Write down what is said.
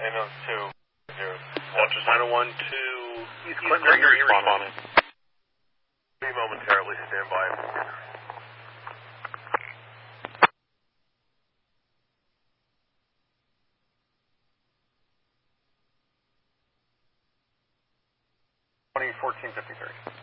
Delta 901 to East Clinton, Gregory responding. Momentarily, stand by. (2014-53).